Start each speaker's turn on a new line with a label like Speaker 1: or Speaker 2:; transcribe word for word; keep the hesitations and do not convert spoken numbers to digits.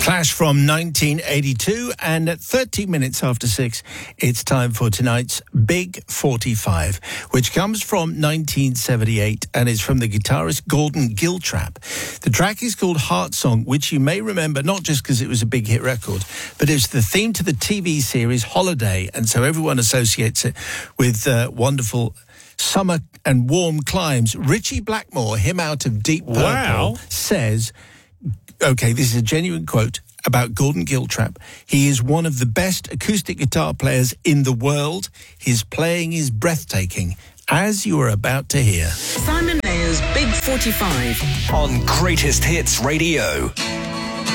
Speaker 1: Clash from nineteen eighty-two, and at thirty minutes after six, it's time for tonight's Big forty-five, which comes from nineteen seventy-eight and is from the guitarist Gordon Giltrap. The track is called Heart Song, which you may remember not just because it was a big hit record, but it's the theme to the T V series Holiday, and so everyone associates it with uh, wonderful summer and warm climes. Richie Blackmore, him out of Deep Purple,
Speaker 2: Wow.
Speaker 1: says... Okay, this is a genuine quote about Gordon Giltrap. He is one of the best acoustic guitar players in the world. His playing is breathtaking, as you are about to hear.
Speaker 3: Simon Mayer's Big forty-five
Speaker 4: on Greatest Hits Radio.